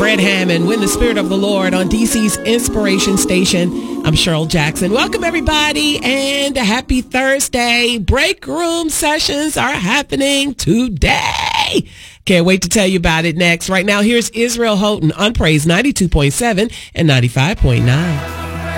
Fred Hammond, When the Spirit of the Lord on DC's Inspiration Station. I'm Cheryl Jackson. Welcome, everybody, and a happy Thursday. Break room sessions are happening today. Can't wait to tell you about it next. Right now, here's Israel Houghton on Praise 92.7 and 95.9.